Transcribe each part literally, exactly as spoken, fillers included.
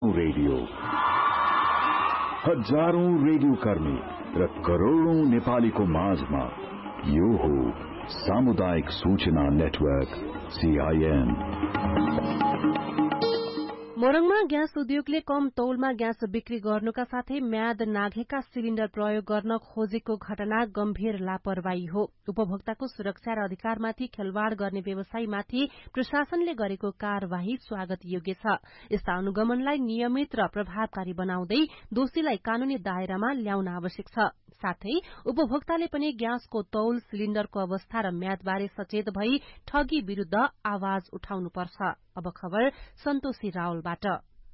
Radio हजारौं radio कर्मी र करोड़ौं नेपालीको माझमा यो हो सामुदायिक सूचना नेटवर्क सीआईएन। मोरङमा ग्यास उद्योगले कम तौलमा ग्यास बिक्री गर्नुका साथै म्याद नाघेका सिलिण्डर प्रयोग गर्न खोजेको घटना गम्भीर लापरवाही हो। उपभोक्ताको सुरक्षा र अधिकारमाथि खेलवाड़ गर्ने व्यवसायीमाथि प्रशासनले गरेको कार्यवाही स्वागत योग्य छ। यस्ता अनुगमनलाई नियमित र प्रभावकारी बनाउँदै दोषीलाई कानूनी दायरामा ल्याउन आवश्यक छ। साथै उपभोक्ताले पनि ग्यासको तौल, सिलिण्डरको अवस्था र म्यादबारे सचेत भई ठगी विरूद्ध आवाज उठाउनुपर्छ। अब खबर सन्तोषी रावलबाट।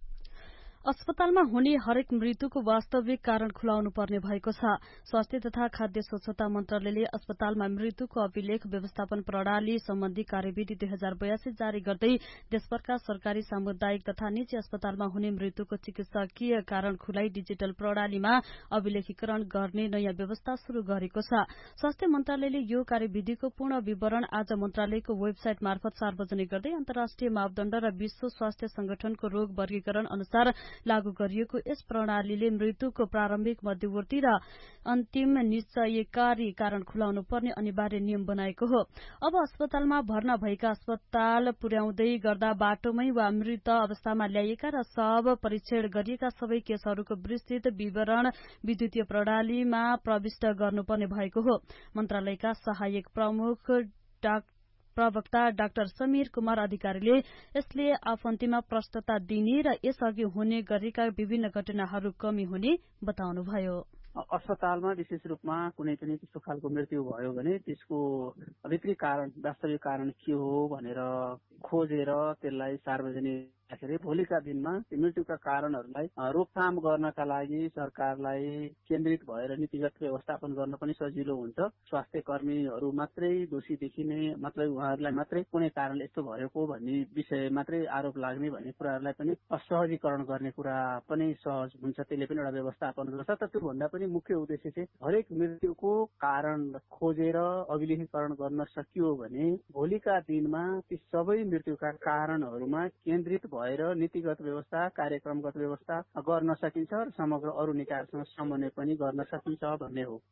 अस्पतालमा हुने हरेक मृत्युको वास्तविक कारण खुलाउनु पर्ने भएको छ। स्वास्थ्य तथा खाद्य स्वच्छता मन्त्रालयले अस्पतालमा मृत्युको अभिलेख व्यवस्थापन प्रणाली सम्बन्धी कार्यविधि दुई हजार बयासी जारी गर्दै देशभरका सरकारी, सामुदायिक तथा निजी अस्पतालमा हुने मृत्युको चिकित्सकीय कारण खुलाई डिजिटल प्रणालीमा अभिलेखीकरण गर्ने नयाँ व्यवस्था शुरू गरेको छ। स्वास्थ्य मन्त्रालयले यो कार्यविधिको पूर्ण विवरण आज मन्त्रालयको वेबसाइट मार्फत सार्वजनिक गर्दै अन्तर्राष्ट्रिय मापदण्ड र विश्व स्वास्थ्य संगठनको रोग वर्गीकरण अनुसार लागू गरिएको यस प्रणालीले मृत्युको प्रारम्भिक, मध्यवर्ती र अन्तिम निश्चयकारी कारण खुलाउनु पर्ने अनिवार्य नियम बनाएको हो। अब अस्पतालमा भर्ना भएका अस्पताल पुर्याउँदै गर्दा बाटोमै वा मृत अवस्थामा ल्याइएका र शव परीक्षण गरिएका सबै केसहरूको विस्तृत विवरण विद्युतीय प्रणालीमा प्रविष्ट गर्नुपर्ने भएको हो। मन्त्रालयका सहायक प्रमुख डाक्टर प्रवक्ता डाक्टर समीर कुमार अधिकारीले यसले आफन्तीमा प्रष्टता दिने र यसअघि हुने गरेका विभिन्न घटनाहरू कमी हुने बताउनुभयो। अस्पतालमा विशेष रूपमा कुनै पनि त्यस्तो खालको मृत्यु भयो भने त्यसको भित्री कारण, वास्तविक कारण के हो भनेर खोजेर त्यसलाई सार्वजनिक राखेर भोलिका दिनमा मृत्युका कारणहरूलाई रोकथाम गर्नका लागि सरकारलाई केन्द्रित भएर नीतिगत व्यवस्थापन गर्न पनि सजिलो हुन्छ। स्वास्थ्य कर्मीहरू मात्रै दोषी देखिने, मात्रै उहाँहरूलाई मात्रै कुनै कारणले यस्तो भएको भन्ने विषय मात्रै आरोप लाग्ने भन्ने कुराहरूलाई पनि सहजीकरण गर्ने कुरा पनि सहज हुन्छ। त्यसले पनि एउटा व्यवस्थापन गर्छ। तर त्योभन्दा पनि मुख्य उद्देश्य चाहिँ हरेक मृत्युको कारण खोजेर अभिलेखीकरण गर्न सकियो भने भोलिका दिनमा ती सबै मृत्युका कारणहरूमा केन्द्रित भएर नीतिगत व्यवस्था, कार्यक्रमगत व्यवस्था गर्न सकिन्छ र समग्र अरू निकायसँग समन्वय पनि गर्न सकिन्छ भन्ने हो।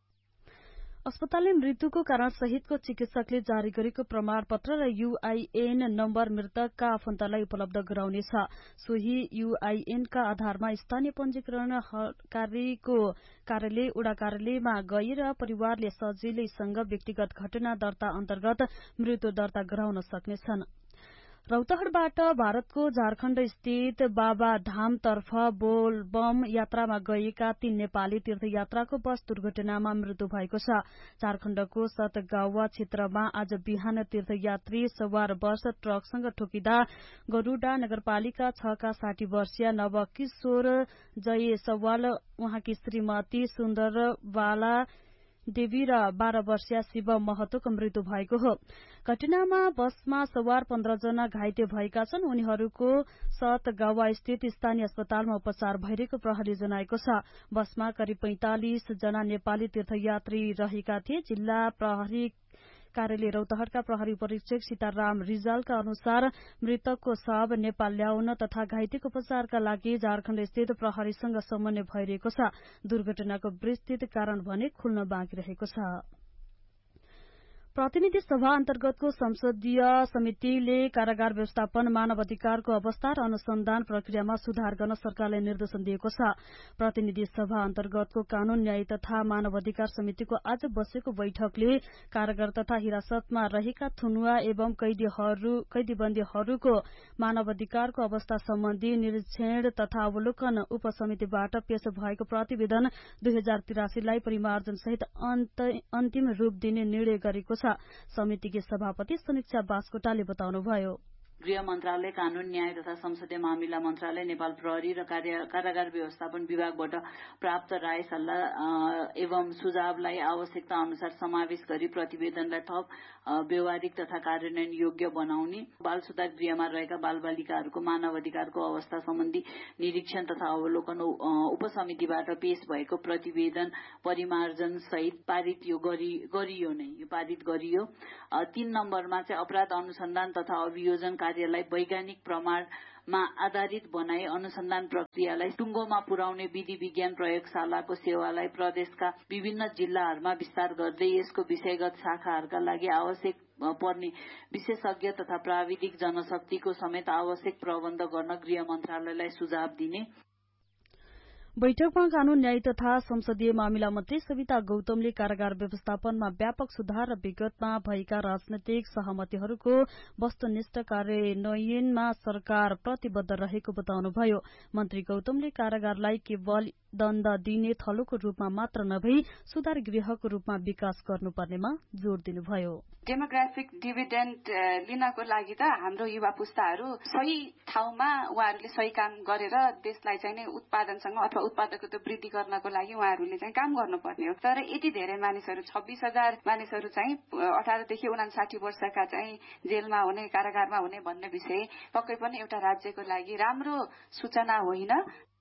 अस्पतालले मृत्युको कारण सहितको चिकित्सकले जारी गरेको प्रमाणपत्र र यूआईएन नम्बर मृतकका आफन्तलाई उपलब्ध गराउनेछ। सोही यूआईएनका आधारमा स्थानीय पञ्जीकरणकारीको कार्यालय, उडा कार्यालयमा गएर परिवारले सजिलैसँग व्यक्तिगत घटना दर्ता अन्तर्गत मृत्यु दर्ता गराउन सक्नेछन्। रौतहटबाट भारतको झारखण्ड स्थित बाबा धामतर्फ बोलबम यात्रामा गएका तीन नेपाली तीर्थयात्राको बस दुर्घटनामा मृत्यु भएको छ। झारखण्डको सतगावा क्षेत्रमा आज बिहान तीर्थयात्री सवार बस ट्रकसँग ठोकिँदा गरूडा नगरपालिका छ का साठी वर्षीय नवकिशोर जय सवाल, उहाँकी श्रीमती सुन्दरबाला देवी र बाह्र वर्षीय शिव महतोको मृत्यु भएको हो। घटनामा बसमा सवार पन्ध्र जना घाइते भएका छन्। उनीहरूको सतगावा स्थित स्थानीय अस्पतालमा उपचार भइरहेको प्रहरीले जनाएको छ। बसमा करिब पैंतालिस जना नेपाली तीर्थयात्री रहेका थिए। जिल्ला प्रहरी कार्यालय रौतहटका प्रहरी परीक्षक सीताराम रिजालका अनुसार मृतकको शव नेपाल ल्याउन तथा घाइतेको उपचारका लागि झारखण्ड स्थित प्रहरीसँग समन्वय भइरहेको छ। दुर्घटनाको विस्तृत कारण भने खुल्न बाँकी रहेको छ। प्रतिनिधि सभा अन्तर्गतको संसदीय समितिले कारागार व्यवस्थापन, मानव अधिकारको अवस्था र अनुसन्धान प्रक्रियामा सुधार गर्न सरकारलाई निर्देशन दिएको छ। प्रतिनिधि सभा अन्तर्गतको कानून, न्याय तथा मानव अधिकार समितिको आज बसेको बैठकले कारागार तथा हिरासतमा रहेका थुनुवा एवं कैदीहरू कैदीबन्दीहरूको मानव अधिकारको अवस्था सम्बन्धी निरीक्षण तथा अवलोकन उपसमितिबाट पेश भएको प्रतिवेदन दुई हजार तिरासीलाई परिमार्जन सहित अन्तिम रूप दिने निर्णय गरेको छ। समितिकी सभापति समीक्षा बास्कोटाले बताउनुभयो। गृह मन्त्रालय, कानून, न्याय तथा संसदीय मामिला मन्त्रालय, नेपाल प्रहरी र कारागार व्यवस्थापन विभागबाट प्राप्त राय सल्लाह एवं सुझावलाई आवश्यकता अनुसार समावेश गरी प्रतिवेदनलाई थप व्यवहारिक तथा कार्यान्वयन योग्य बनाउने, बाल सुधार गृहमा रहेका बालबालिकाहरूको मानव अधिकारको अवस्था सम्बन्धी निरीक्षण तथा अवलोकन उपसमितिबाट पेश भएको प्रतिवेदन परिमार्जन सहित पारित यो गरियो नै पारित गरियो। तीन नम्बरमा चाहिँ अपराध अनुसन्धान तथा अभियोजन कार्यलाई वैज्ञानिक प्रमाण मा आधारित बनाई अनुसन्धान प्रक्रियालाई टुङ्गोमा पुर्याउने विधि विज्ञान प्रयोगशालाको सेवालाई प्रदेशका विभिन्न जिल्लाहरूमा विस्तार गर्दै यसको विषयगत शाखाहरूका लागि आवश्यक पर्ने विशेषज्ञ तथा प्राविधिक जनशक्तिको समेत आवश्यक प्रबन्ध गर्न गृह मन्त्रालयलाई सुझाव दिने। बैठकमा कानून न्याय तथा संसदीय मामिला मन्त्री सविता गौतमले कारागार व्यवस्थापनमा व्यापक सुधार र विगतमा भएका राजनैतिक सहमतिहरूको वस्तुनिष्ठ कार्यान्वयनमा सरकार प्रतिबद्ध रहेको बताउनुभयो। मन्त्री गौतमले कारागारलाई केवल दण्ड दिने थलोको रूपमा मात्र नभई सुधार गृहको रूपमा विकास गर्नुपर्नेमा जोड़ दिनुभयो। डेमोग्राफिक डिभिडेन्ड लिनको लागि त हाम्रो युवा पुस्ताहरू सही ठाउँमा उहाँहरूले सही काम गरेर देशलाई चाहिँ नै उत्पादनसँग अथवा उत्पादकत्व वृद्धि गर्नको लागि उहाँहरूले चाहिँ काम गर्नुपर्ने हो। तर यति धेरै मानिसहरू छब्बीस हजार मानिसहरू चाहिँ अठारदेखि उनासाठी वर्षका चाहिँ जेलमा हुने कारागारमा हुने भन्ने विषय पक्कै पनि एउटा राज्यको लागि राम्रो सूचना होइन।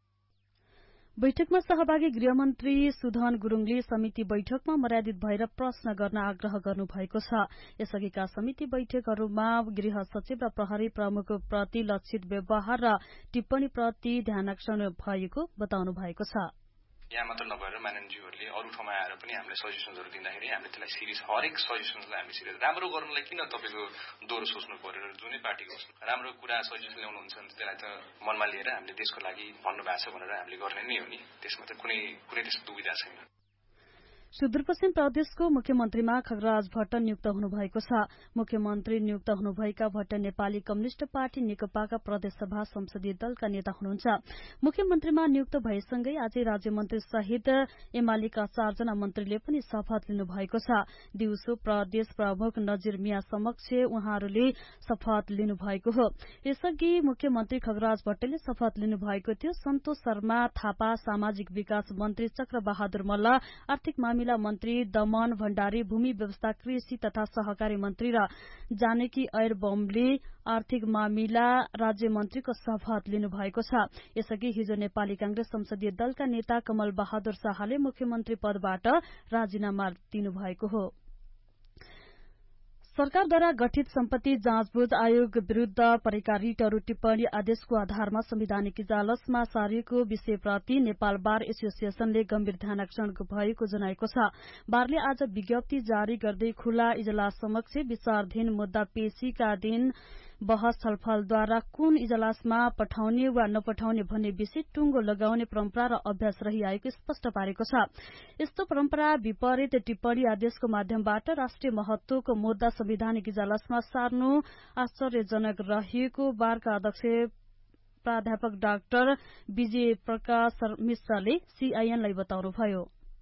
बैठकमा सहभागी गृहमन्त्री सुधन गुरूङले समिति बैठकमा मर्यादित भएर प्रश्न गर्न आग्रह गर्नुभएको छ। यसअघिका समिति बैठकहरूमा गृह सचिव र प्रहरी प्रमुख प्रति लक्षित व्यवहार र टिप्पणी प्रति ध्यानाकर्षण भएको बताउनु भएको छ। यहाँ मात्र नभएर माननीयज्यूहरूले अरू ठाउँमा आएर पनि हामीले सजेसन्सहरू दिँदाखेरि हामीले त्यसलाई सिरियस हरेक सजेसन्सलाई हामीले सिरियस राम्रो गर्नलाई किन तपाईँको दोहोरो सोच्नु पर्यो। जुनै पार्टीको राम्रो कुरा सजेसन ल्याउनुहुन्छ भने त्यसलाई त मनमा लिएर हामीले देशको लागि भन्नुभएको छ भनेर हामीले गर्ने नै हो नि। त्यसमा त कुनै कुनै त्यस्तो दुविधा छैन। सुदूरपश्चिम प्रदेशको मुख्यमन्त्रीमा खगराज भट्ट नियुक्त हुनुभएको छ। मुख्यमन्त्री नियुक्त हुनुभएका भट्ट नेपाली कम्युनिष्ट पार्टी नेकपाका प्रदेश सभा संसदीय दलका नेता हुनुहुन्छ। मुख्यमन्त्रीमा नियुक्त भएसँगै आज राज्यमन्त्री सहित एमालेका चारजना मन्त्रीले पनि शपथ लिनुभएको छ। दिउँसो प्रदेश प्रमुख नजिर मिया समक्ष उहाँहरूले शपथ लिनुभएको हो। यसअघि मुख्यमन्त्री खगराज भट्टले शपथ लिनुभएको थियो। सन्तोष शर्मा थापा सामाजिक विकास मन्त्री चक्र बहादुर मल्ल आर्थिक मामिला मन्त्री दमन भण्डारी भूमि व्यवस्था कृषि तथा सहकारी मन्त्री र जानकी ऐर बमले आर्थिक मामिला राज्य मन्त्रीको शपथ लिनुभएको छ। यसअघि हिजो नेपाली कांग्रेस संसदीय दलका नेता कमल बहादुर शाहले मुख्यमन्त्री पदबाट राजीनामा दिनुभएको हो। सरकारद्वारा गठित सम्पत्ति जाँचबुझ आयोग विरूद्ध परेका रिटहरू टिप्पणी आदेशको आधारमा संवैधानिक इजलासमा सारिएको विषयप्रति नेपाल बार एसोसिएशनले गम्भीर ध्यानाकर्षण भएको जनाएको छ। बारले आज विज्ञप्ति जारी गर्दै खुला इजलास समक्ष विचाराधीन मुद्दा पेशीका दिन बहस छलफलद्वारा कुन इजलासमा पठाउने वा नपठाउने भन्ने विषय टुङ्गो लगाउने परम्परा र अभ्यास रहिआएको स्पष्ट पारेको छ। यस्तो परम्परा विपरीत टिप्पणी आदेशको माध्यमबाट राष्ट्रिय महत्वको मुद्दा संवैधानिक इजलासमा सार्नु आश्चर्यजनक रहेको बारका अध्यक्ष प्राध्यापक डाक्टर विजय प्रकाश मिश्रले सीआईएनलाई बताउनुभयो।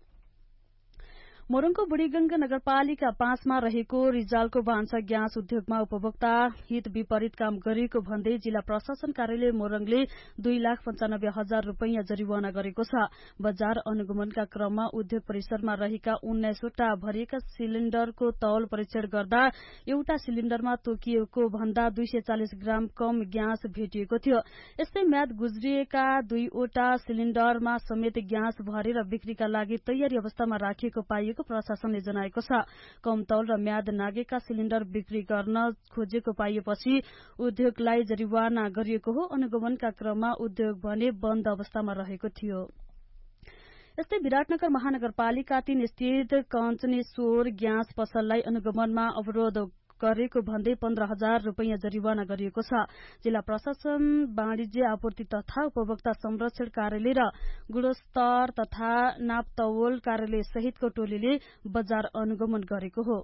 मोरङको बुढीगंगा नगरपालिका पाँचमा रहेको रिजालको भान्सा ग्यास उद्योगमा उपभोक्ता हित विपरीत काम गरिएको भन्दै जिल्ला प्रशासन कार्यालय मोरङले दुई लाख पञ्चानब्बे हजार रूपियाँ जरिवाना गरेको छ। बजार अनुगमनका क्रममा उद्योग परिसरमा रहेका उन्नाइसवटा भरिएका सिलिण्डरको तौल परीक्षण गर्दा एउटा सिलिण्डरमा तोकिएको भन्दा दुई सय चालिस ग्राम कम ग्यास भेटिएको थियो। यस्तै म्याद गुज्रिएका दुईवटा सिलिण्डरमा समेत ग्यास भरेर बिक्रीका लागि तयारी अवस्थामा राखिएको पाइएको प्रशासनले जनाएको छ। कम तौल र म्याद नागेका सिलिण्डर बिक्री गर्न खोजेको पाइएपछि उद्योगलाई जरिवाना गरिएको हो। अनुगमनका क्रममा उद्योग भने बन्द अवस्थामा रहेको थियो। यस्तै विराटनगर महानगरपालिका तीन स्थित कञ्चनेश्वर ग्यास पसललाई अनुगमनमा अवरोध गरेको भन्दै पन्ध्र हजार रूपियाँ जरिवाना गरिएको छ। जिल्ला प्रशासन वाणिज्य आपूर्ति तथा उपभोक्ता संरक्षण कार्यालय र गुणस्तर तथा नापतौल कार्यालय सहितको टोलीले बजार अनुगमन गरेको हो।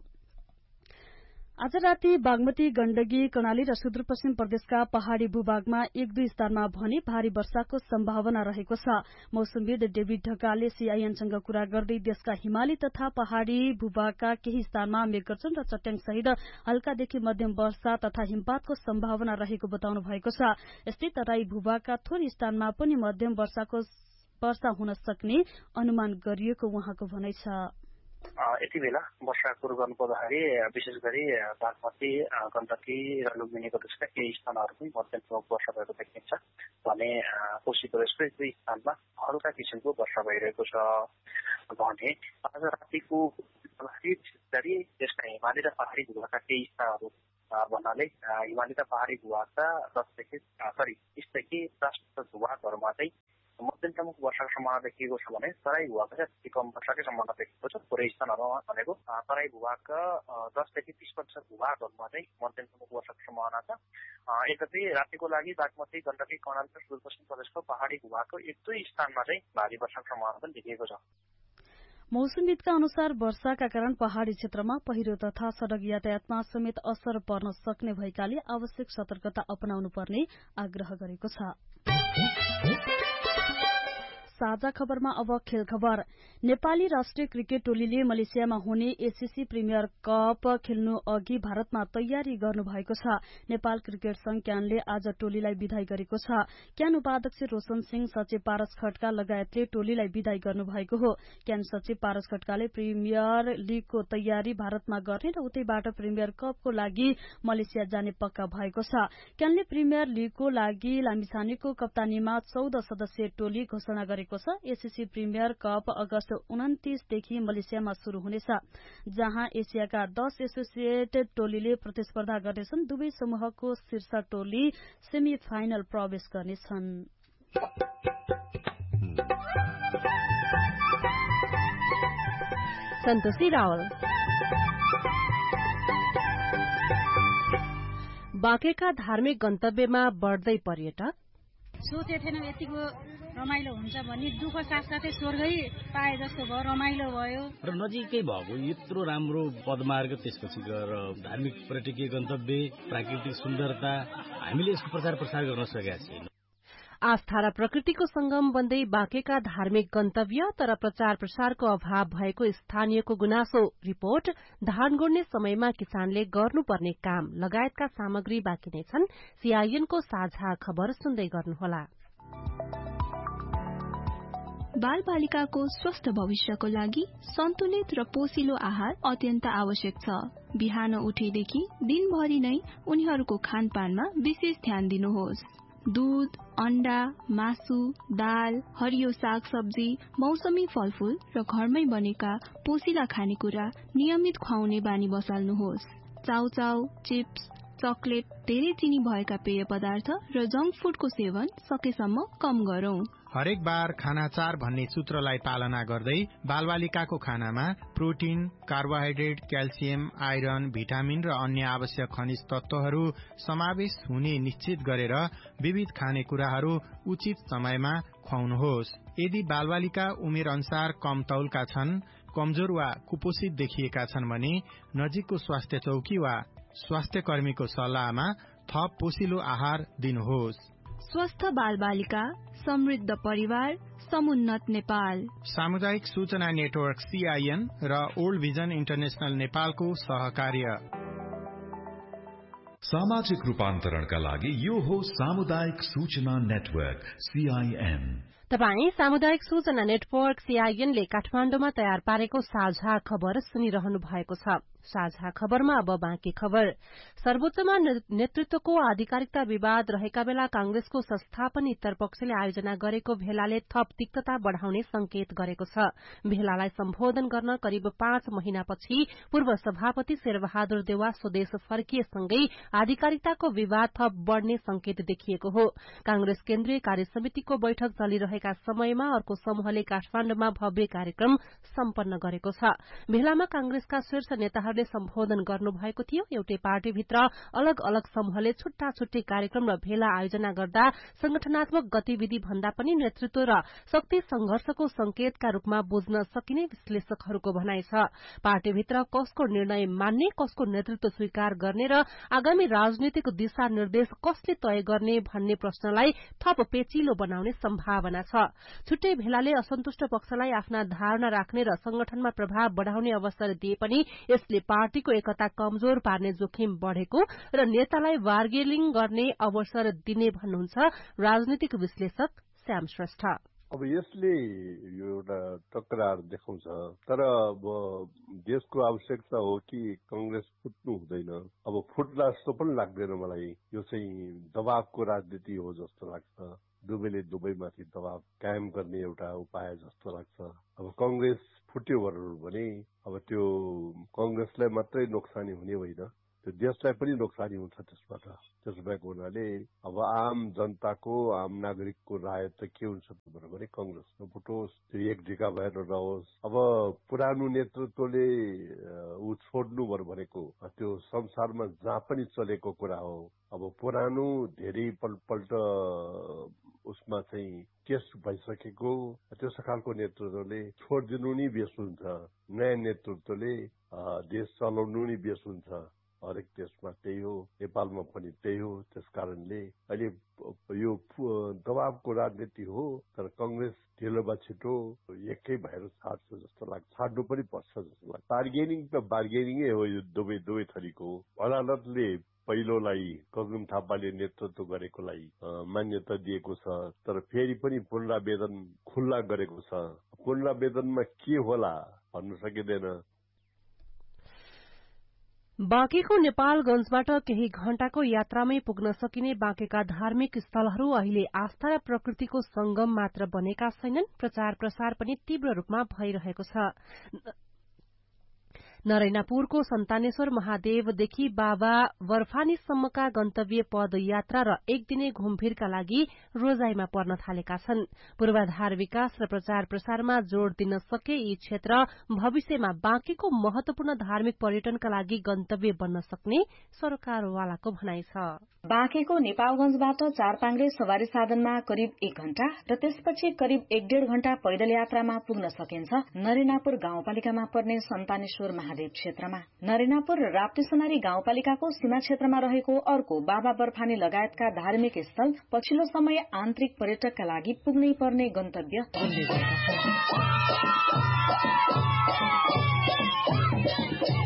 आज राति बागमती गण्डकी कर्णाली र सुदूरपश्चिम प्रदेशका पहाड़ी भूभागमा एक दुई स्थानमा भने भारी वर्षाको सम्भावना रहेको छ। मौसमविद डेभिड ढकालले सीआईएनसँग कुरा गर्दै देशका हिमाली तथा पहाड़ी भूभागका केही स्थानमा मेघगर्जन र चट्याङ सहित हल्कादेखि मध्यम वर्षा तथा हिमपातको सम्भावना रहेको बताउनु भएको छ। यस्तै तराई भूभागका थोरै स्थानमा पनि मध्यम वर्षाको वर्षा हुन सक्ने अनुमान गरिएको उहाँको भनाइ छ। यति बेला वर्षाको गर्नु पर्दाखेरि विशेष गरी बागमती गण्डकी र लुम्बिनी प्रदेशका केही स्थानहरू पनि मध्यम वर्षा भएको देखिन्छ भने कोशी प्रदेशको एक दुई स्थानमा हल्का किसिमको वर्षा भइरहेको छ भने आज रातिको विशेष गरी देशका हिमाली र पहाड़ी भूभागका केही स्थानहरू भन्नाले हिमालय पहाडी भूभागका दसदेखि सरी बिसदेखि पचास प्रतिशत भूभागहरूमा चाहिँ मध्यमसम्मको वर्षाको सम्भावना देखिएको छ भने तराई भूभागमा चाहिँ अति कम वर्षाकै सम्भावना देखिएको छ। पुरै स्थानहरूमा भनेको तराई भूभागका दसदेखि तीस प्रतिशत भूभागहरूमा चाहिँ मध्यमसम्मको वर्षाको सम्भावना छ। एकतर्फी रातिको लागि बागमती, गण्डकी, कर्णाली र सुदूरपश्चिम प्रदेशको पहाडी भूभागको एक दुई स्थानमा चाहिँ भारी वर्षाको सम्भावना पनि देखिएको छ। मौसमविदका अनुसार वर्षाका कारण पहाड़ी क्षेत्रमा पहिरो तथा सड़क यातायातमा समेत असर पर्न सक्ने भएकाले आवश्यक सतर्कता अपनाउनु पर्ने आग्रह गरेको छ। साझा खबरमा अब खेल खबर। नेपाली राष्ट्रिय क्रिकेट टोलीले मलेसियामा हुने एसीसी प्रिमियर कप खेल्नु अघि भारतमा तयारी गर्नु भएको छ। नेपाल क्रिकेट संघ क्यानले आज टोलीलाई विदाई गरेको छ। क्यान उपाध्यक्ष रोशन सिंह, सचिव पारस खड्का लगायतले टोलीलाई विदाई गर्नु भएको हो। क्यान सचिव पारस खड्काले प्रिमियर लीगको तयारी भारतमा गर्ने र उतैबाट प्रिमियर कपको लागि मलेसिया जाने पक्का भएको छ। क्यानले प्रिमियर लीगको लागि लामिछानेको कप्तानीमा चौध सदस्यीय टोली घोषणा गरेको एसीसी प्रिमियर कप अगस्त उन्तीस देखि मलेसियामा शुरू हुनेछ, जहाँ एसियाका दस एसोसिएट टोलीले प्रतिस्पर्धा गर्नेछन्। दुवै समूहको शीर्ष टोली सेमी फाइनल प्रवेश गर्नेछन्। सन्तोषी रावल। बाँकेका धार्मिक गन्तव्यमा बढ्दै पर्यटक। सोचे थिएन यतिको रमाइलो हुन्छ भन्ने, दुःख साथसाथै स्वर्गै पाए जस्तो भयो, रमाइलो भयो र नजिकै भएको यत्रो राम्रो पदमार्ग, त्यसपछि गएर धार्मिक पर्यटकीय गन्तव्य, प्राकृतिक सुन्दरता, हामीले यसको प्रचार प्रसार गर्न सकेका छैनौँ। आस्था र प्रकृतिको संगम बन्दै बाँकेका धार्मिक गन्तव्य तर प्रचार प्रसारको अभाव भएको स्थानीयको गुनासो। रिपोर्ट। धान गोड्ने समयमा किसानले गर्नुपर्ने काम लगायतका सामग्री बाँकी नै छन्। सीआईएनको साझा खबर सुन्दै गर्नुहोला। बाल बालिकाको स्वस्थ भविष्यको लागि सन्तुलित र पोषिलो आहार अत्यन्त आवश्यक छ। बिहान उठेदेखि दिनभरि नै उनीहरूको खानपानमा विशेष ध्यान दिनुहोस्। दूध, अण्डा, मासु, दाल, हरियो साग सब्जी, मौसमी फलफूल र घरमै बनेका पोषिला खानेकुरा नियमित खुवाउने बानी बसाल्नुहोस्। चाउचाउ, चिप्स, चकलेट, धेरै चिनी भएका पेय पदार्थ र जंक फूडको सेवन सकेसम्म कम गरौं। हरेक बार खाना चार भन्ने सूत्रलाई पालना गर्दै बालबालिकाको खानामा protein, carbohydrate, calcium, iron, vitamin र अन्य आवश्यक खनिज तत्वहरू समावेश हुने निश्चित गरेर विविध खानेकुराहरू उचित समयमा खुवाउनुहोस्। यदि बालबालिका उमेर अनुसार कम तौलका छन्, कमजोर वा कुपोषित देखिएका छन् भने नजिकको स्वास्थ्य चौकी वा स्वास्थ्य कर्मीको सल्लाहमा थप पोषिलो आहार दिनुहोस्। स्वस्थ बालबालिका, समृद्ध परिवार, समुन्नत नेपाल। सामुदायिक सूचना नेटवर्क सीआईएन र ओल्ड भिजन इन्टरनेशनल नेपालको सहकार्य। सामाजिक रूपान्तरणका लागि यो हो सामुदायिक सूचना नेटवर्क सीआईएन। तपाई सामुदायिक सूचना नेटवर्क सीआईएनले काठमाण्डुमा तयार पारेको साझा खबर सुनिरहनु भएको छ। साझा खबरमा अब बाँकी खबर। सर्वोच्चमा नेतृत्वको आधिकारिकता विवाद रहेका बेला कांग्रेसको संस्थापन पक्षले आयोजना गरेको भेलाले थप तिक्तता बढ़ाउने संकेत गरेको छ। भेलालाई सम्बोधन गर्न करिब पाँच महिनापछि पूर्व सभापति शेरबहादुर देउवा स्वदेश फर्किएसँगै आधिकारिकताको विवाद थप बढ़ने संकेत देखिएको हो। कांग्रेस केन्द्रीय कार्यसमितिको बैठक चलिरहेका समयमा अर्को समूहले काठमाण्डुमा भव्य कार्यक्रम सम्पन्न गरेको छ। भेलामा कांग्रेसका शीर्ष नेताहरूले सम्बोधन गर्नुभएको थियो। एउटै पार्टीभित्र अलग अलग समूहले छुट्टा छुट्टै कार्यक्रम र भेला आयोजना गर्दा संगठनात्मक गतिविधि भन्दा पनि नेतृत्व र शक्ति संघर्षको संकेतका रूपमा बुझ्न सकिने विश्लेषकहरूको भनाइ छ। पार्टीभित्र कसको निर्णय मान्ने, कसको नेतृत्व स्वीकार गर्ने र आगामी राजनीतिक दिशा निर्देश कसले तय गर्ने भन्ने प्रश्नलाई थप पेचिलो बनाउने सम्भावना छ। छुट्टै भेलाले असन्तुष्ट पक्षलाई आफ्ना धारणा राख्ने र संगठनमा प्रभाव बढ़ाउने अवसर दिए पनि यसले पार्टीको एकता कमजोर पार्ने जोखिम बढ़ेको र नेतालाई बार्गेनिङ गर्ने अवसर दिने भन्नुहुन्छ राजनीतिक विश्लेषक श्याम श्रेष्ठ। अब यसले यो एउटा टकरार देखाउँछ, तर अब देशको आवश्यकता हो कि कांग्रेस फुट्नु हुँदैन। अब फुट्ला जस्तो पनि लाग्दैन मलाई। यो चाहिँ दबावको राजनीति हो जस्तो लाग्छ। दुवैले दुवैमाथि दबाव कायम गर्ने एउटा उपाय जस्तो लाग्छ। अब कांग्रेस फुट्यो भने अब त्यो कांग्रेसलाई मात्रै नोक्सानी हुने होइन, त्यो देशलाई पनि नोक्सानी हुन्छ त्यसबाट। त्यसो भएको हुनाले अब आम जनताको आम नागरिकको राय त के हुन्छ भने कङ्ग्रेस नफुटोस्, त्यो एक ढिका भएर रहोस्। अब पुरानो नेतृत्वले ऊ छोड्नु भनेको त्यो संसारमा जहाँ पनि चलेको कुरा हो। अब पुरानो धेरै पल्ट उसमा चाहिँ केस भइसकेको त्यस्तो खालको नेतृत्वले छोडिदिनु नै बेस हुन्छ। नयाँ नेतृत्वले देश चलाउनु नै बेस हुन्छ। हरेक देशमा त्यही हो, नेपालमा पनि त्यही हो। त्यस कारणले अहिले यो दबावको राजनीति हो, तर कङ्ग्रेस ढिलोमा छिटो एकै भएर छाड्छ जस्तो लाग्छ, छाड्नु पनि पर्छ जस्तो लाग्छ। बार्गेनिङ त बार्गेनिङै हो यो दुवै दुवै थरीको। अदालतले पहिलोलाई गगन थापाले नेतृत्व गरेकोलाई मान्यता दिएको छ, तर फेरि पनि पुनरावेदन खुल्ला गरेको छ। पुनरावेदनमा के होला भन्न सकिँदैन। बाँकेको नेपालगंजबाट केही घण्टाको यात्रामै पुग्न सकिने बाँकेका धार्मिक स्थलहरू अहिले आस्था र प्रकृतिको संगम मात्र बनेका छैनन्, प्रचार प्रसार पनि तीव्र रूपमा भइरहेको छ। नरैनापुरको सन्तानेश्वर महादेवदेखि बाबा बर्फानीसम्मका गन्तव्य पदयात्रा र एक दिने घुमफिरका लागि रोजाइमा पर्न थालेका छन्। पूर्वाधार विकास र प्रचार प्रसारमा जोड़ दिन सके यी क्षेत्र भविष्यमा बाँकेको महत्वपूर्ण धार्मिक पर्यटनका लागि गन्तव्य बन्न सक्ने सरकारवालाको भनाइ छ। बाँकेको नेपालगंजबाट चारपाङ्ग्रे सवारी साधनमा करिब एक घण्टा र त्यसपछि करिब एक डेढ़ घण्टा पैदल यात्रामा पुग्न सकिन्छ नरेनापुर गाउँपालिकामा पर्ने सन्तानेश्वर महादेव क्षेत्रमा। नरेनापुर र राप्ती-सोनारी गाउँपालिकाको सीमा क्षेत्रमा रहेको अर्को बाबा बर्फानी लगायतका धार्मिक स्थल पछिल्लो समय आन्तरिक पर्यटकका लागि पुग्नै पर्ने गन्तव्य बन्दै गएका छन्।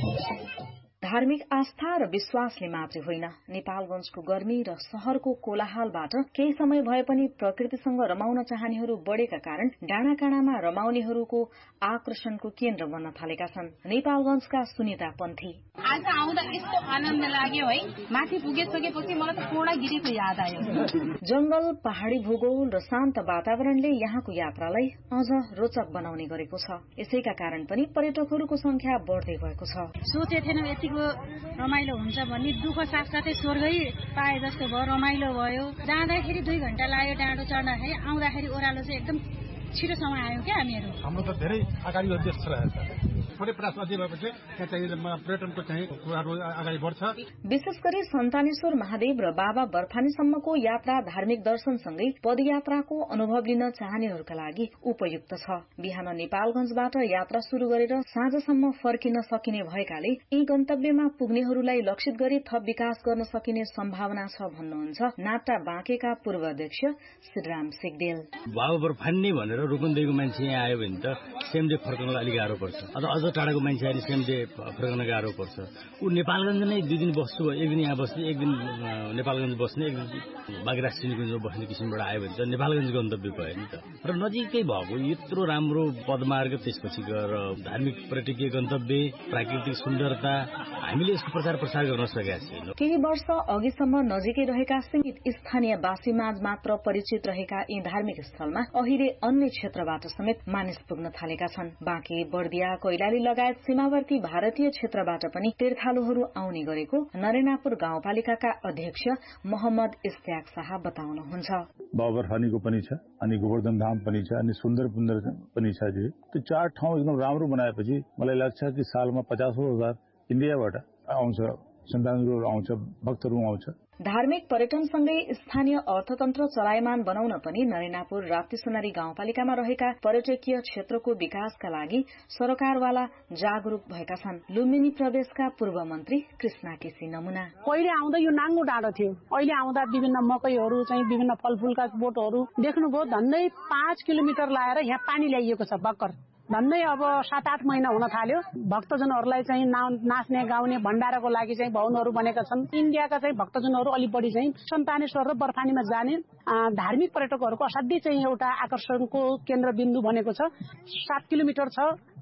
धार्मिक आस्था र विश्वासले मात्रै होइन, नेपालगंजको गर्मी र शहरको कोलाहलबाट केही समय भए पनि प्रकृतिसँग रमाउन चाहनेहरू बढ़ेका कारण डाँडाकाँडामा रमाउनेहरूको आकर्षणको केन्द्र बन्न थालेका छन्। नेपालगंजका सुनिता पन्थी आज आउँदा यस्तो आनन्द लाग्यो है, माथि पुगिसकेपछि मलाई त पूर्णगिरीको याद आयो। जंगल, पहाड़ी भूगोल र शान्त वातावरणले यहाँको यात्रालाई अझ रोचक बनाउने गरेको छ। यसैका कारण पनि पर्यटकहरूको संख्या बढ़दै गएको छ। सोचे थिएन यतिको रमाइलो हुन्छ भन्ने, दुःख साथसाथै स्वर्गै पाए जस्तो भयो, रमाइलो भयो। जाँदाखेरि दुई घण्टा लाग्यो डाँडो चढ्दाखेरि, आउँदाखेरि ओह्रालो चाहिँ एकदम छिटो समय आयो क्या हामीहरू। हाम्रो त धेरै अगाडि देश रहेछ, थोरै प्रयास अझै भएपछि त्यहाँ चाहिँ पर्यटनको चाहिँ कुराहरू अगाडि बढ्छ। विशेष गरी सन्तानेश्वर महादेव र बाबा बर्फानीसम्मको यात्रा धार्मिक दर्शनसँगै पदयात्राको अनुभव लिन चाहनेहरूका लागि उपयुक्त छ। बिहान नेपालगंजबाट यात्रा शुरू गरेर साँझसम्म फर्किन सकिने भएकाले यी गन्तव्यमा पुग्नेहरूलाई लक्षित गरी थप विकास गर्न सकिने सम्भावना छ भन्नुहुन्छ नाटा बाँकेका पूर्व अध्यक्ष श्रीराम सिगदेल। बाबा बर्फानी भनेर रुकुन्देहीको मान्छे यहाँ आयो भने त सेमडे फर्कनलाई अलिक गाह्रो पर्छ, अझ टाढाको मान्छे आएर सेमडे फर्कन गाह्रो पर्छ। ऊ नेपालगंज नै दुई दिन बस्छु, एक दिन यहाँ बस्ने, एक दिन नेपालगंज बस्ने, एक दिन बागराज सिन्धुलीगञ्जमा बस्ने किसिमबाट आयो भने त नेपालगंज गन्तव्य भयो नि त। र नजिकै भएको यत्रो राम्रो पदमार्ग, त्यसपछि गएर धार्मिक पर्यटकीय गन्तव्य, प्राकृतिक सुन्दरता, हामीले यसको प्रचार प्रसार गर्न सकेका छैनौँ। केही वर्ष अघिसम्म नजिकै रहेका सीमित स्थानीयवासीमाझ मात्र परिचित रहेका यी धार्मिक स्थलमा अहिले अन्य क्षेत्रबाट समेत मानिस पुग्न थालेका छन्। बाँके, बर्दिया, कैलाली लगायत सीमावर्ती भारतीय क्षेत्रबाट पनि तीर्थालुहरू आउने गरेको नरेनापुर गाउँपालिकाका अध्यक्ष मोहम्मद इस्तियाक शाह बताउनुहुन्छ। बाबा बर्फानीको पनि छ, अनि गोवर्धन धाम पनि छ, अनि सुन्दर सुन्दर पनि छ। त्यो चार ठाउँ एकदम राम्रो बनाएपछि मलाई लाग्छ कि सालमा पचासौं हजार इन्डियाबाट आउँछ, सन्तानहरू आउँछ, भक्तहरू आउँछ। धार्मिक पर्यटनसँगै स्थानीय अर्थतन्त्र चलायमान बनाउन पनि नरेनापुर राप्ती-सोनारी गाउँपालिकामा रहेका पर्यटकीय क्षेत्रको विकासका लागि सरकारवाला जागरूक भएका छन्। लुम्बिनी प्रदेशका पूर्व मन्त्री कृष्णा केसी नमुना। पहिले आउँदा यो नाङ्गो डाँडो थियो, अहिले आउँदा विभिन्न मकैहरू चाहिँ विभिन्न फलफूलका बोटहरू देख्नुभयो। झन्डै पाँच किलोमिटर लाएर यहाँ पानी ल्याइएको छ भर्खर। झन्डै अब सात आठ महिना हुन थाल्यो। भक्तजनहरूलाई चाहिँ नाच्ने गाउने भण्डाराको लागि चाहिँ भवनहरू बनेका छन्। इन्डियाका चाहिँ भक्तजनहरू अलि बढी चाहिँ सन्तानेश्वर र बर्फानीमा जाने धार्मिक पर्यटकहरूको असाध्यै चाहिँ एउटा आकर्षणको केन्द्रबिन्दु बनेको छ। सात किलोमिटर छ,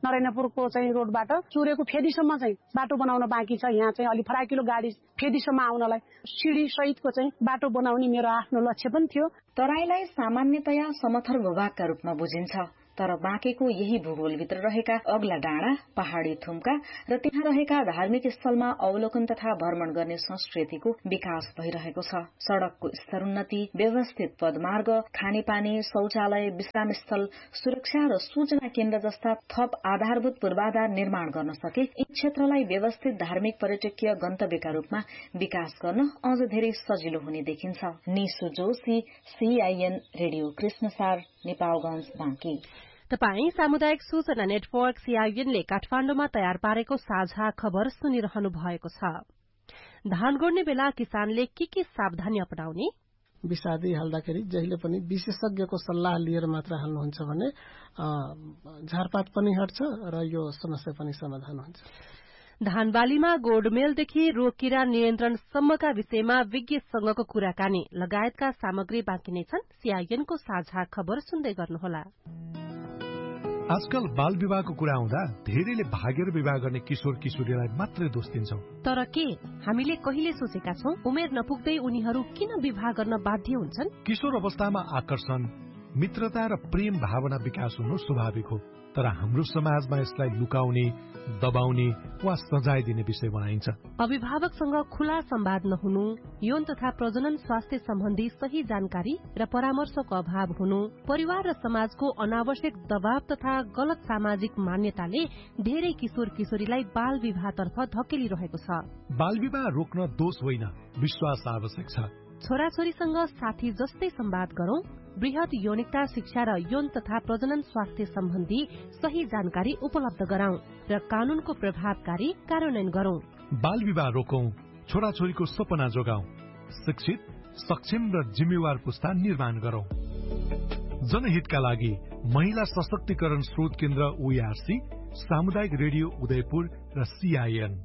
नरेन्द्रपुरको चाहिँ रोडबाट चुरेको फेदीसम्म चाहिँ बाटो बनाउन बाँकी छ। यहाँ चाहिँ अलि फराकिलो गाडी फेदीसम्म आउनलाई सिडी सहितको चाहिँ बाटो बनाउने मेरो आफ्नो लक्ष्य पनि थियो। तराईलाई सामान्यतया समथर भूभागका रूपमा बुझिन्छ, तर बाँकेको यही भूगोलभित्र रहेका अग्ला डाँडा, पहाड़ी थुम्का र त्यहाँ रहेका धार्मिक स्थलमा अवलोकन तथा भ्रमण गर्ने संस्कृतिको विकास भइरहेको छ। सड़कको स्तरोन्नति, व्यवस्थित पदमार्ग, खानेपानी, शौचालय, विश्राम स्थल, सुरक्षा र सूचना केन्द्र जस्ता थप आधारभूत पूर्वाधार निर्माण गर्न सके यी क्षेत्रलाई व्यवस्थित धार्मिक पर्यटकीय गन्तव्यका रूपमा विकास गर्न अझ धेरै सजिलो हुने देखिन्छ। निशु जोशी, सीआईएन रेडियो कृष्णसार, नेपालगंज, बाँकी। तपाई सामुदायिक सूचना नेटवर्क सीआईएनले काठमाण्डुमा तयार पारेको साझा खबर सुनिरहनु भएको छ। धान गोड्ने बेला किसानले के के सावधानी अपनाउने? विषादी हाल्दाखेरि जहिले पनि विशेषज्ञको सल्लाह लिएर मात्र हाल्नुहुन्छ भने झारपात पनि हट्छ र यो समस्या पनि समाधान हुन्छ। धान बालीमा गोडमेलदेखि रोग किरा नियन्त्रणसम्मका विषयमा विज्ञसँगको कुराकानी लगायतका सामग्री बाँकी नै छन्। सीआईएनको साझा खबर सुन्दै गर्नुहोला। आजकल बाल विवाहको कुरा आउँदा धेरैले भागेर विवाह गर्ने किशोर किशोरीलाई मात्रै दोष दिन्छौं। तर के हामीले कहिले सोचेका छौं उमेर नपुग्दै उनीहरू किन विवाह गर्न बाध्य हुन्छन्? किशोर अवस्थामा आकर्षण, मित्रता र प्रेम भावना विकास हुनु स्वाभाविक हो, तर हाम्रो समाजमा यसलाई लुकाउने, दबाउने वा सजाय दिने विषय बनाइन्छ। अभिभावकसँग खुला संवाद नहुनु, यौन तथा प्रजनन स्वास्थ्य सम्बन्धी सही जानकारी र परामर्शको अभाव हुनु, परिवार र समाजको अनावश्यक दबाव तथा गलत सामाजिक मान्यताले धेरै किशोर किशोरीलाई बाल विवाहतर्फ धकेलिरहेको छ। बाल विवाह रोक्न दोष होइन, विश्वास आवश्यक छ। छोराछोरीसँग साथी जस्तै संवाद गरौं, वृहत यौनिकता शिक्षा र यौन तथा प्रजनन स्वास्थ्य सम्बन्धी सही जानकारी उपलब्ध गराउँ र कानूनको प्रभावकारी कार्यान्वयन गरौं। बाल विवाह रोकौं, छोराछोरीको सपना जोगाउँ, शिक्षित, सक्षम र जिम्मेवार पुस्ता निर्माण गरौं। जनहितका लागि महिला सशक्तिकरण स्रोत केन्द्र ओईआरसी, सामुदायिक रेडियो उदयपुर र सीआईएन।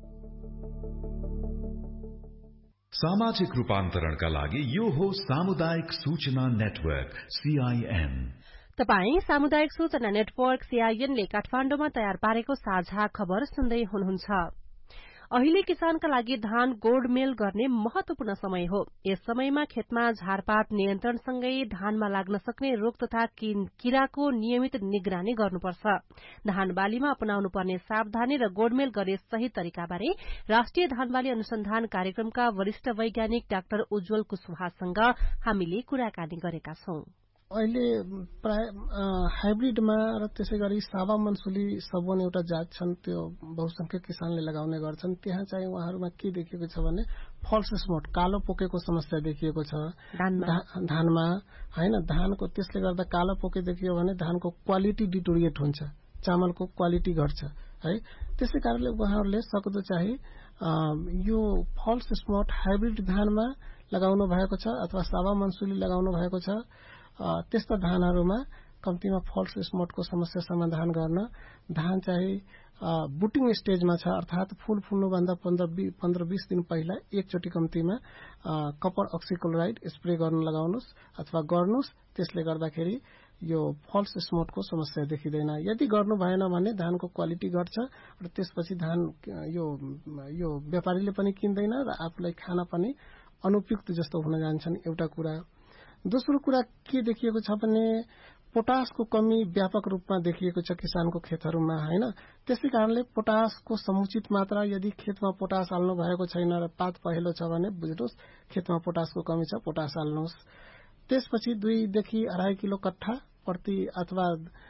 सामाजिक रूपान्तरणका लागि यो हो सामुदायिक सूचना नेटवर्क सीआईएन। तपाई सामुदायिक सूचना नेटवर्क सीआईएनले काठमाण्डुमा तयार पारेको साझा खबर सुन्दै हुनुहुन्छ। अहिले किसानका लागि धान गोडमेल गर्ने महत्वपूर्ण समय हो। यस समयमा खेतमा झारपात नियन्त्रणसँगै धानमा लाग्न सक्ने रोग तथा किराको नियमित निगरानी गर्नुपर्छ। धान बालीमा अपनाउनु पर्ने सावधानी र गोडमेल गर्ने सही तरिकाबारे राष्ट्रिय धानबाली अनुसन्धान कार्यक्रमका वरिष्ठ वैज्ञानिक डाक्टर उज्जवल कुशवाहासँग हामीले कुराकानी गरेका छौं। अहिले प्राय हाइब्रिडमा र त्यसै गरी सावा मनसुली सबोन एउटा जात छन्, त्यो बहुसंख्यक किसानले लगाउने गर्छन्। त्यहाँ चाहिँ उहाँहरूमा के देखिएको छ भने फल्स स्पट, कालो पोकेको समस्या देखिएको छ धानमा हैन। धानको त्यसले गर्दा कालो पोके देखियो भने धानको क्वालिटी डिटोरिएट हुन्छ, चामलको क्वालिटी घट्छ है। त्यसै कारणले उहाँहरूले सक्दो चाहिँ यो फल्स स्पट हाइब्रिड धानमा लगाउनु भएको छ अथवा सावा मनसुली लगाउनु भएको छ, त्यस्ता धानहरूमा कम्तीमा फल्स स्पटको समस्या समाधान गर्न धान चाहिँ बुटिङ स्टेजमा छ, अर्थात फूल फुल्नुभन्दा पन्ध्र बीस दिन पहिला एकचोटि कम्तीमा कपर अक्सिक्लोराइड स्प्रे गर्न लगाउनुहोस् अथवा गर्नुहोस्। त्यसले गर्दाखेरि यो फल्स स्पटको समस्या देखिँदैन। यदि गर्नु भएन भने धानको क्वालिटी घट्छ र त्यसपछि धान यो यो व्यापारीले पनि किन्दैन र आफूलाई खान पनि अनुपयुक्त जस्तो हुन जान्छन्, एउटा कुरा। दोस्रो कुरा के देखिएको छ भने पोटासको कमी व्यापक रूपमा देखिएको छ किसानको खेतहरूमा हैन। त्यसै कारणले पोटासको समुचित मात्रा, यदि खेतमा पोटास हाल्नु भएको छैन र पात पहेँलो छ भने बुझ्नुहोस् खेतमा पोटासको कमी छ, पोटास हाल्नुहोस्। त्यसपछि दुईदेखि अढाई किलो कट्ठा प्रति अथवा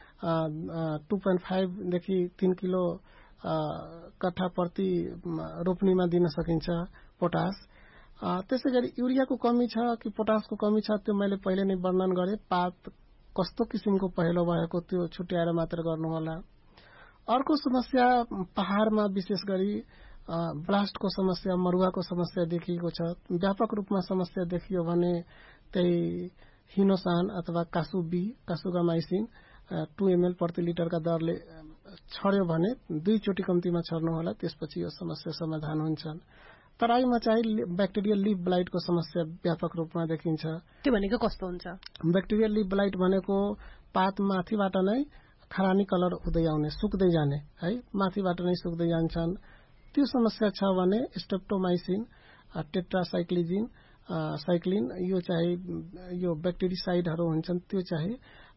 टू पोइन्ट फाइभदेखि तीन किलो कट्ठा प्रति रोप्नीमा दिन सकिन्छ पोटास। त्यसै गरी युरियाको कमी छ कि पोटासको कमी छ त्यो मैले पहिले नै वर्णन गरेँ। पात कस्तो किसिमको पहेँलो भएको त्यो छुट्याएर मात्र गर्नु होला। अर्को समस्या पहाड़मा विशेष गरी ब्लास्टको समस्या, मरुवाको समस्या देखिएको छ। व्यापक रूपमा समस्या देखियो भने त्यही हिनोसान अथवा कासुबी कासुगामाइसिन टू एमएल प्रति लिटरका दरले छर्यो भने दुईचोटि कम्तीमा छर्नु होला, त्यसपछि यो समस्या समाधान हुन्छ। तराईमा चाहिँ ब्याक्टेरियल लिफ ब्लाइटको समस्या व्यापक रूपमा देखिन्छ। त्यो भनेको कस्तो हुन्छ? ब्याक्टेरियल लिफ ब्लाइट भनेको पात माथिबाट नै खरानी कलर हुँदै आउने, सुक्दै जाने है, माथिबाट नै सुक्दै जान्छन्। त्यो समस्या छ भने स्ट्रेप्टोमाइसिन, टेट्रासाइक्लिजिन, साइक्लिन यो चाहिँ यो ब्याक्टेरिसाइडहरू हुन्छन्, त्यो चाहिँ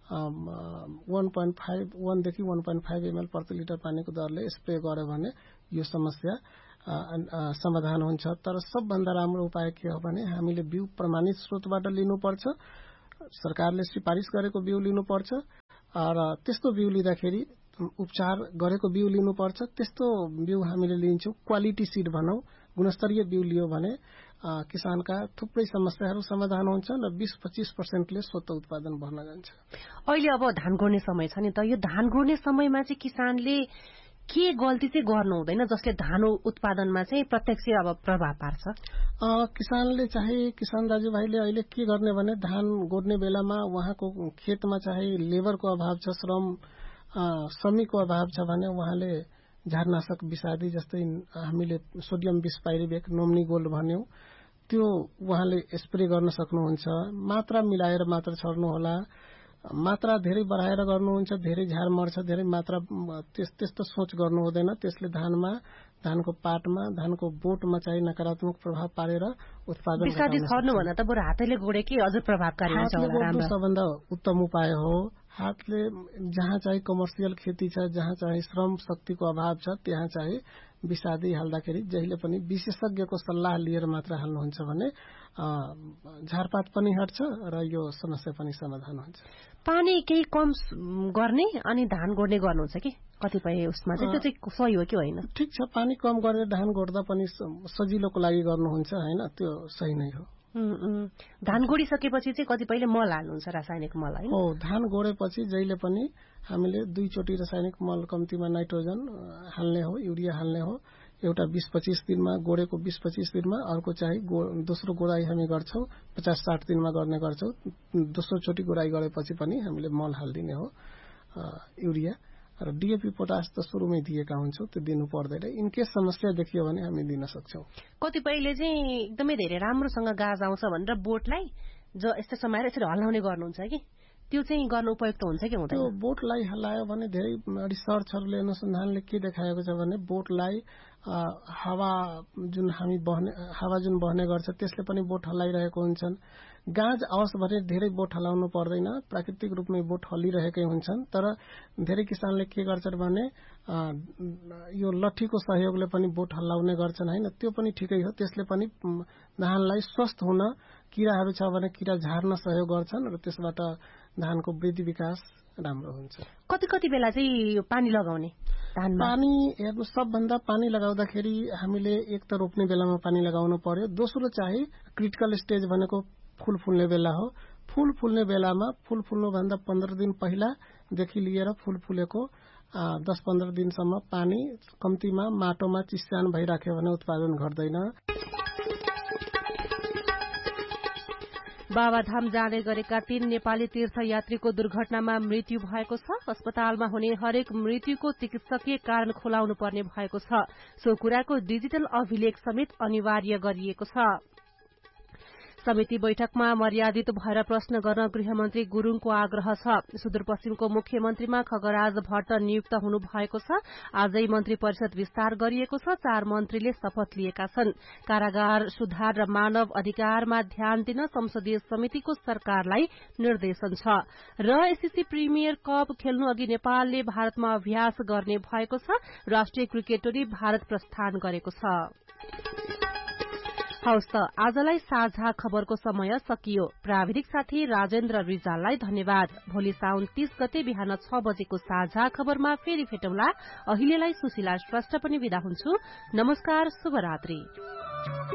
वन point five वनदेखि one point five ML प्रति लिटर पानीको दरले स्प्रे गर्यो भने यो समस्या समाधान हुन्छ। तर सबभन्दा राम्रो उपाय के हो भने हामीले बिउ प्रमाणित स्रोतबाट लिनुपर्छ, सरकारले सिफारिस गरेको बिउ लिनुपर्छ र त्यस्तो बिउ लिँदाखेरि उपचार गरेको बिउ लिनुपर्छ। त्यस्तो बिउ हामीले लिन्छौँ, क्वालिटी सिड भनौँ, गुणस्तरीय बिउ लियो भने किसानका थुप्रै समस्याहरू समाधान हुन्छन् र बीस पच्चीस पर्सेन्टले स्वत उत्पादन बढ्न जान्छ। अहिले अब धान गोड्ने समय छ नि त, यो धान गोड्ने समयमा चाहिँ किसानले के गल्ती चाहिँ गर्नु हुँदैन जसले धान उत्पादनमा चाहिँ प्रत्यक्ष अब प्रभाव पार्छ? किसानले चाहे किसान दाजुभाइले अहिले के गर्ने भने धान गोड्ने बेलामा उहाँको खेतमा चाहे लेबरको अभाव छ, श्रम श्रमिकको अभाव छ भने उहाँले झारनाशक विषादी जस्तै हामीले सोडियम बिस पाइरिवेक नोम्नी गोल्ड भन्यौं त्यो उहाँले स्प्रे गर्न सक्नुहुन्छ। मात्रा मिलाएर मात्र छर्नु होला, मात्रा धेरै बढाएर गर्नुहुन्छ धेरै झार मर्छ, धेरै मात्रा त्यस्तो सोच गर्नु हुँदैन। त्यसले धानमा, धानको पातमा, धानको बोटमा चाहिँ नकारात्मक प्रभाव पारेर उत्पादन विषादी छर्नु भन्दा त बरु हातैले गोडेकै अझ प्रभावकारी हुन्छ। हातले गोड्नु सबभन्दा उत्तम उपाय हो। हातले जहाँ चाहिँ कमर्सियल खेती छ, जहाँ चाहिँ श्रम शक्तिको अभाव छ, त्यहाँ चाहिँ विषादी हाल्दाखेरि जहिले पनि विशेषज्ञको सल्लाह लिएर मात्र हाल्नुहुन्छ भने झारपात पनि हट्छ र यो समस्या पनि समाधान हुन्छ। पानी केही कम गर्ने अनि धान गोड्ने गर्नुहुन्छ कि कतिपय उसमा चाहिँ त्यो चाहिँ सही हो कि होइन? ठिक छ, पानी कम गरेर धान गोड्दा पनि सजिलोको लागि गर्नुहुन्छ हैन, त्यो सही नै हो। धान गोडिसकेपछि चाहिँ कतिपयले मल हाल्नुहुन्छ, रासायनिक मल हैन? हो, धान गोडेपछि जहिले पनि हामीले दुईचोटि रासायनिक मल कम्तीमा नाइट्रोजन हाल्ने हो, युरिया हाल्ने हो। एउटा बीस पच्चीस दिनमा गोडेको बीस पच्चीस दिनमा, अर्को चाहिँ दोस्रो गोडाई हामी गर्छौं पचास साठ दिनमा गर्ने गर्छौं। दोस्रो चोटि गोडाई गरेपछि पनि हामीले मल हाल्दिने हो युरिया र डीएपी पोटास त सुरुमै दिएका हुन्छौं, त्यो दिनु पर्दैन। इनकेस समस्या देखियो भने हामी दिन सक्छौं। कतिपयले चाहिँ एकदमै धेरै राम्रोसँग गाज आउँछ भनेर बोटलाई जो यस्तो समाएर यसरी हल्लाउने गर्नुहुन्छ कि त्यो चाहिँ गर्न उपयुक्त हुन्छ कि हुँदैन? त्यो बोटलाई हल्लायो भने धेरै रिसर्चहरूले अनुसन्धानले के देखाएको छ भने बोटलाई हावा जुन हामी बहने हावा जुन बहने गर्छ त्यसले पनि बोट हल्लाइरहेको हुन्छन्। गाज आओस् भने धेरै बोट हल्लाउनु पर्दैन, प्राकृतिक रूपमै बोट हल्लिरहेकै हुन्छन्। तर धेरै किसानले के गर्छन् भने यो लट्ठीको सहयोगले पनि बोट हल्लाउने गर्छन् हैन, त्यो पनि ठिकै हो। त्यसले पनि धानलाई स्वस्थ हुन, किराहरू छ भने किरा झार्न सहयोग गर्छन् र त्यसबाट धानको वृद्धि विकास राम्रो हुन्छ। कति कति बेला चाहिँ पानी लगाउने धानमा? पानी हेर्नु, सबभन्दा पानी लगाउँदाखेरि हामीले एक त रोप्ने बेलामा पानी लगाउनु पर्यो, दोस्रो चाहिँ क्रिटिकल स्टेज भनेको फूल फुल्ने बेला हो। फूल फुल्ने बेलामा फूल फुल्नुभन्दा पन्ध्र दिन पहिलादेखि लिएर फूल फुलेको दस पन्ध्र दिनसम्म पानी कम्तीमा माटोमा चिस्यान भइराख्यो भने उत्पादन घट्दैन। बाबाधाम जाने गरेका तीन नेपाली तीर्थयात्रीको दुर्घटनामा मृत्यु भएको छ। अस्पतालमा हुने हरेक मृत्युको चिकित्सकीय कारण खुलाउनु पर्ने भएको छ। सो कुराको डिजिटल अभिलेख समेत अनिवार्य गरिएको छ। समिति बैठकमा मर्यादित भएर प्रश्न गर्न गृहमन्त्री गुरूङको आग्रह छ। सुदूरपश्चिमको मुख्यमन्त्रीमा खगराज भट्ट नियुक्त हुनु भएको छ। आजै मन्त्री परिषद विस्तार गरिएको छ। चार मन्त्रीले शपथ लिएका छन्। कारागार सुधार र मानव अधिकारमा ध्यान दिन संसदीय समितिको सरकारलाई निर्देशन छ। र एससीसी प्रिमियर कप खेल्नु अघि नेपालले भारतमा अभ्यास गर्ने भएको छ। राष्ट्रिय क्रिकेट टोली भारत प्रस्थान गरेको छ। हवस् त आजलाई साझा खबरको समय सकियो। प्राविधिक साथी राजेन्द्र रिजाललाई धन्यवाद। भोलि साउन तीस गते बिहान छ बजेको साझा खबरमा फेरि भेटौँला। अहिलेलाई सुशीला श्रेष्ठ पनि बिदा हुन्छु। नमस्कार, शुभरात्रि।